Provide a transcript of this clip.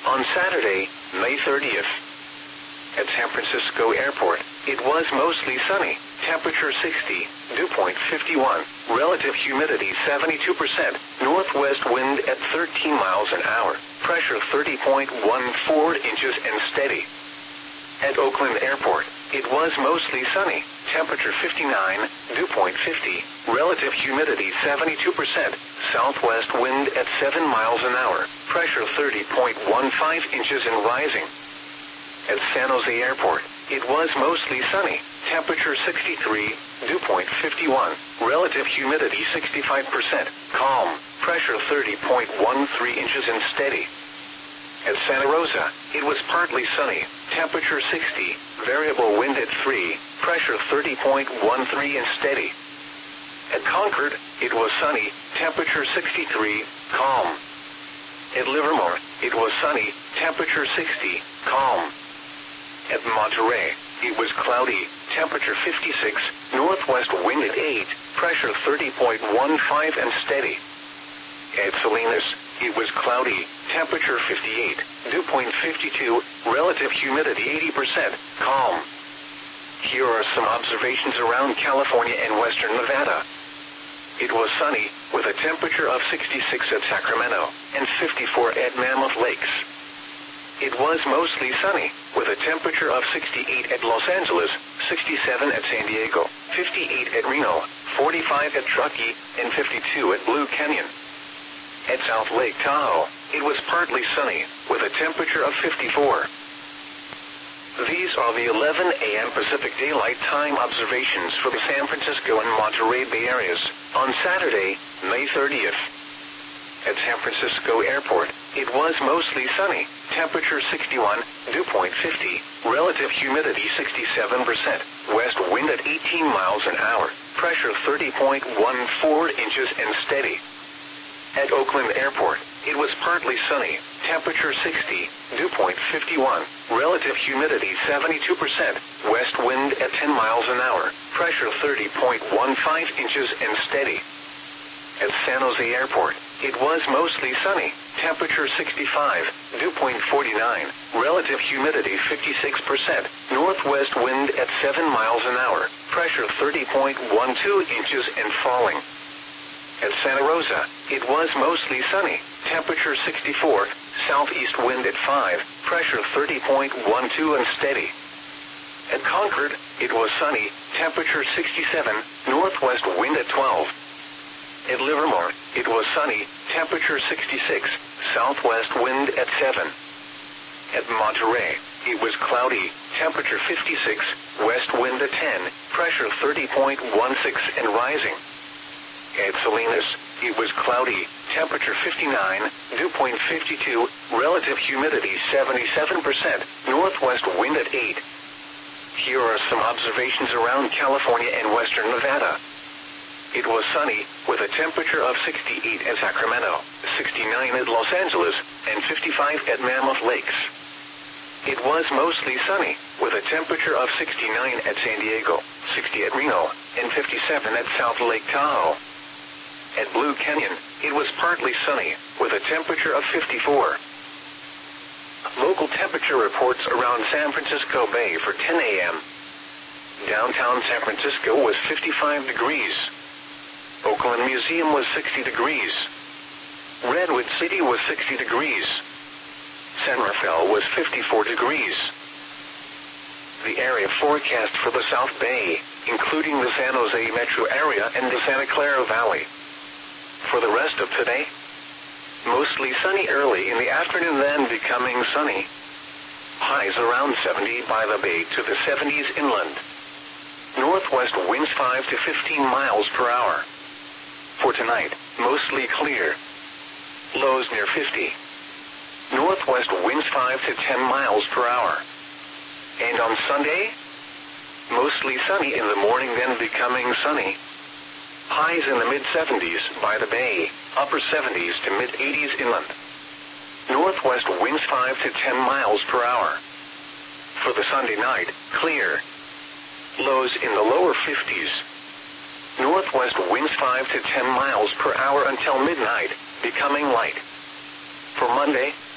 On Saturday, May 30th. At San Francisco Airport, it was mostly sunny. Temperature 60, dew point 51, relative humidity 72%, northwest wind at 13 miles an hour, pressure 30.14 inches and steady. At Oakland Airport, it was mostly sunny. Temperature 59, dew point 50, relative humidity 72%, southwest wind at 7 miles an hour, pressure 30.15 inches and rising. At San Jose Airport, it was mostly sunny. Temperature 63, dew point 51, relative humidity 65%, calm, pressure 30.13 inches and steady. At Santa Rosa, it was partly sunny. Temperature 60, variable wind at 3, pressure 30.13 and steady. At Concord, it was sunny. Temperature 63, calm. At Livermore, it was sunny. Temperature 60, calm. At Monterey, it was cloudy. Temperature 56, northwest wind at 8, pressure 30.15 and steady. At Salinas, it was cloudy. Temperature 58, dew point 52, relative humidity 80%, calm. Here are some observations around California and western Nevada. It was sunny, with a temperature of 66 at Sacramento and 54 at Mammoth Lakes. It was mostly sunny, with a temperature of 68 at Los Angeles, 67 at San Diego, 58 at Reno, 45 at Truckee, and 52 at Blue Canyon. At South Lake Tahoe, it was partly sunny, with a temperature of 54. These are the 11 a.m. Pacific Daylight Time observations for the San Francisco and Monterey Bay areas on Saturday, May 30th. At San Francisco Airport, it was mostly sunny. Temperature 61, dew point 50, relative humidity 67%, west wind at 18 miles an hour, pressure 30.14 inches and steady. At Oakland Airport, it was partly sunny. Temperature 60, dew point 51, relative humidity 72%, west wind at 10 miles an hour, pressure 30.15 inches and steady. At San Jose Airport, it was mostly sunny. Temperature 65, dew point 49, relative humidity 56%, northwest wind at 7 miles an hour, pressure 30.12 inches and falling. At Santa Rosa, it was mostly sunny. Temperature 64, southeast wind at 5, pressure 30.12 and steady. At Concord, it was sunny. Temperature 67, northwest wind at 12. At Livermore, it was sunny. Temperature 66, southwest wind at 7. At Monterey, it was cloudy. Temperature 56, west wind at 10, pressure 30.16 and rising. At Salinas, it was cloudy. Temperature 59, dew point 52, relative humidity 77%, northwest wind at 8. Here are some observations around California and western Nevada. It was sunny, with a temperature of 68 at Sacramento, 69 at Los Angeles, and 55 at Mammoth Lakes. It was mostly sunny, with a temperature of 69 at San Diego, 60 at Reno, and 57 at South Lake Tahoe. At Blue Canyon, it was partly sunny, with a temperature of 54. Local temperature reports around San Francisco Bay for 10 a.m. Downtown San Francisco was 55 degrees. Oakland Museum was 60 degrees. Redwood City was 60 degrees. San Rafael was 54 degrees. The area forecast for the South Bay, including the San Jose metro area and the Santa Clara Valley. For the rest of today, mostly sunny early in the afternoon, then becoming sunny. Highs around 70 by the bay to the 70s inland. Northwest winds 5 to 15 miles per hour. For tonight, mostly clear. Lows near 50. Northwest winds 5 to 10 miles per hour. And on Sunday, mostly sunny in the morning, then becoming sunny. Highs in the mid-70s by the bay, upper 70s to mid-80s inland. Northwest winds 5 to 10 miles per hour. For the Sunday night, clear. Lows in the lower 50s. Northwest winds 5 to 10 miles per hour until midnight, becoming light. For Monday,